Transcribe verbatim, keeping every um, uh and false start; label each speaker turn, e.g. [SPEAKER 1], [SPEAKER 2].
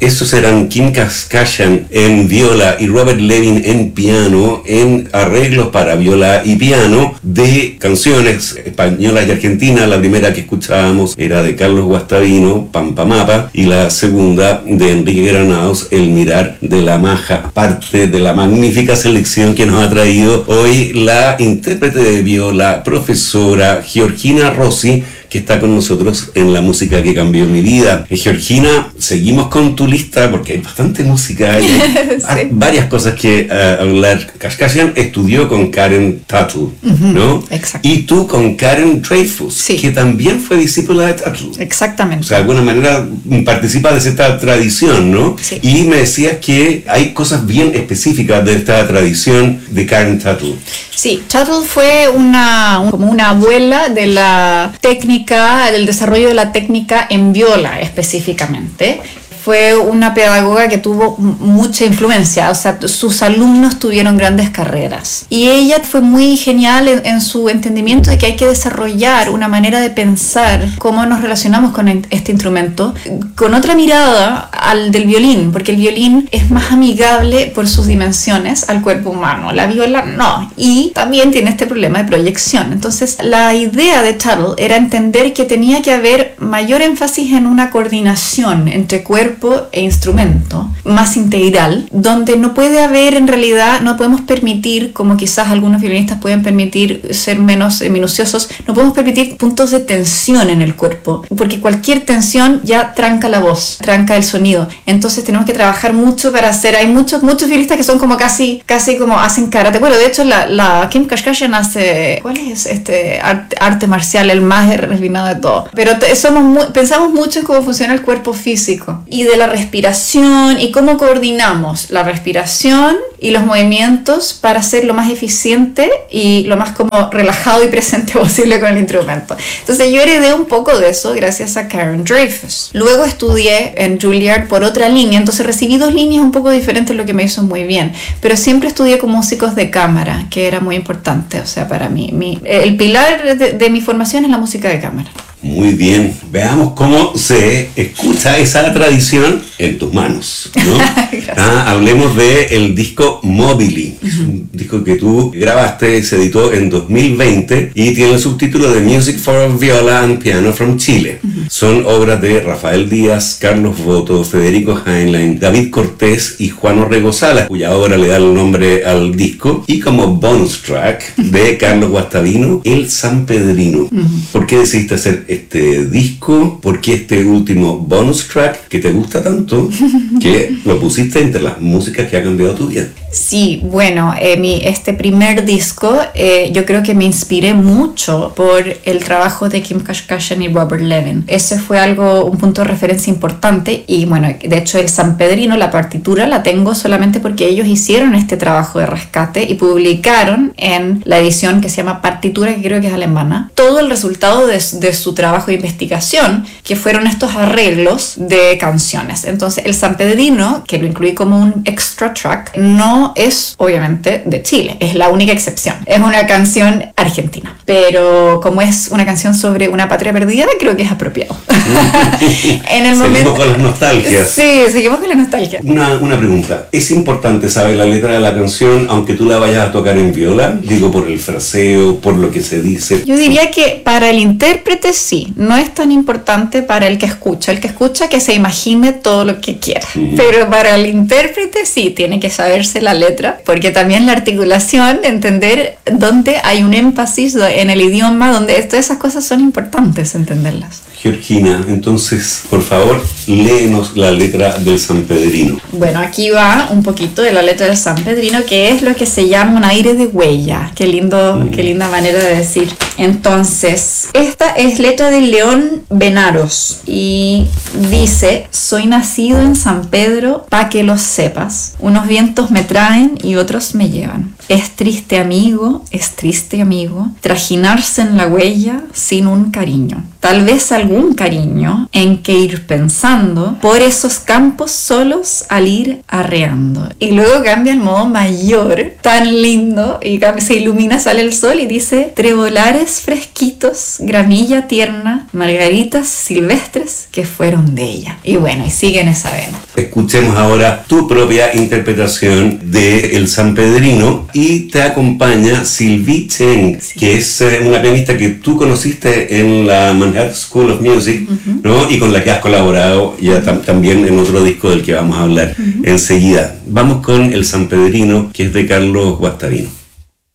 [SPEAKER 1] Esos eran Kim Kashkashian en viola y Robert Levin en piano, en arreglos para viola y piano de canciones españolas y argentinas. La primera que escuchábamos era de Carlos Guastavino, Pampa Mapa, y la segunda de Enrique Granados, El mirar de la maja, parte de la magnífica selección que nos ha traído hoy la intérprete de viola, profesora Georgina Rossi, que está con nosotros en La música que cambió mi vida. Eh, Georgina, seguimos con tu lista porque hay bastante música, hay sí. varias cosas que uh, hablar. Kashkashian estudió con Karen Tuttle, uh-huh, ¿no?
[SPEAKER 2] Exacto.
[SPEAKER 1] Y tú con Karen Dreyfus,
[SPEAKER 2] sí.
[SPEAKER 1] que también fue discípula de Tuttle.
[SPEAKER 2] Exactamente.
[SPEAKER 1] O sea, de alguna manera participa de esta tradición, ¿no?
[SPEAKER 2] Sí.
[SPEAKER 1] Y me decías que hay cosas bien específicas de esta tradición de Karen Tuttle.
[SPEAKER 2] Sí, Tuttle fue una, un, como una abuela de la técnica, del desarrollo de la técnica en viola específicamente. Fue una pedagoga que tuvo mucha influencia, o sea, sus alumnos tuvieron grandes carreras. Y ella fue muy genial en, en su entendimiento de que hay que desarrollar una manera de pensar cómo nos relacionamos con este instrumento, con otra mirada al del violín, porque el violín es más amigable por sus dimensiones al cuerpo humano, la viola no. Y también tiene este problema de proyección. Entonces, la idea de Tuttle era entender que tenía que haber mayor énfasis en una coordinación entre cuerpo e instrumento más integral, donde no puede haber en realidad, no podemos permitir, como quizás algunos violinistas pueden permitir ser menos eh, minuciosos, no podemos permitir puntos de tensión en el cuerpo, porque cualquier tensión ya tranca la voz, tranca el sonido. Entonces tenemos que trabajar mucho para hacer, hay muchos muchos violinistas que son como casi casi como hacen karate. Bueno, de hecho la, la Kim Kashkashian hace, ¿cuál es este arte, arte marcial el más refinado de todo? Pero te, somos muy, pensamos mucho en cómo funciona el cuerpo físico y de la respiración y cómo coordinamos la respiración y los movimientos para ser lo más eficiente y lo más como relajado y presente posible con el instrumento. Entonces yo heredé un poco de eso gracias a Karen Dreyfus. Luego estudié en Juilliard por otra línea, entonces recibí dos líneas un poco diferentes, lo que me hizo muy bien, pero siempre estudié con músicos de cámara, que era muy importante, o sea, para mí, mi, el pilar de, de mi formación es la música de cámara.
[SPEAKER 1] Muy bien, veamos cómo se escucha esa tradición en tus manos, ¿no? ah, hablemos del disco Mobili, uh-huh. Es un disco que tú grabaste, se editó en dos mil veinte y tiene el subtítulo de Music for Viola and Piano from Chile. Uh-huh. Son obras de Rafael Díaz, Carlos Boto, Federico Heinlein, David Cortés y Juan Orrego Salas, cuya obra le da el nombre al disco, y como bonus track de Carlos Guastavino, El Sanpedrino. Uh-huh. ¿Por qué decidiste hacer este disco? ¿Por qué este último bonus track que te gusta tanto que lo pusiste entre las músicas que ha cambiado tu vida?
[SPEAKER 2] Sí, bueno, eh, mi, este primer disco eh, yo creo que me inspiré mucho por el trabajo de Kim Kashkashian y Robert Levin. Ese fue algo, un punto de referencia importante, y bueno, de hecho el Sanpedrino, la partitura la tengo solamente porque ellos hicieron este trabajo de rescate y publicaron en la edición que se llama Partitura, que creo que es alemana, todo el resultado de, de su trabajo de investigación, que fueron estos arreglos de canciones. Entonces el Sanpedrino, que lo incluí como un extra track, no es obviamente de Chile, es la única excepción, es una canción argentina, pero como es una canción sobre una patria perdida, creo que es apropiado. En el
[SPEAKER 1] seguimos
[SPEAKER 2] momento,
[SPEAKER 1] con las nostalgias.
[SPEAKER 2] Sí, seguimos con la nostalgia.
[SPEAKER 1] Una, una pregunta, ¿es importante saber la letra de la canción aunque tú la vayas a tocar en viola? Digo, por el fraseo, por lo que se dice.
[SPEAKER 2] Yo diría que para el intérprete sí, no es tan importante para el que escucha, el que escucha que se imagine todo lo que quiera, uh-huh. Pero para el intérprete sí, tiene que saberse la letra, porque también la articulación, entender dónde hay un énfasis en el idioma, donde todas esas cosas son importantes entenderlas.
[SPEAKER 1] Georgina, entonces, por favor, léenos la letra del Sanpedrino.
[SPEAKER 2] Bueno, aquí va un poquito de la letra del Sanpedrino, que es lo que se llama un aire de huella. Qué lindo, mm. qué linda manera de decir. Entonces, esta es letra de León Benaros y dice: soy nacido en San Pedro, pa' que lo sepas. Unos vientos me traen y otros me llevan. Es triste amigo, es triste amigo, trajinarse en la huella sin un cariño. Tal vez algún cariño en que ir pensando por esos campos solos al ir arreando. Y luego cambia el modo mayor, tan lindo, y se ilumina, sale el sol y dice: trebolares fresquitos, gramilla tierna, margaritas silvestres que fueron de ella. Y bueno, y sigue en esa vena.
[SPEAKER 1] Escuchemos ahora tu propia interpretación de El Sanpedrino y te acompaña Sylvie Chen, sí. que es eh, una pianista que tú conociste en la Manhattan School of Music, uh-huh. ¿no? Y con la que has colaborado ya tam- también en otro disco del que vamos a hablar uh-huh. enseguida. Vamos con El Sanpedrino, que es de Carlos Guastavino.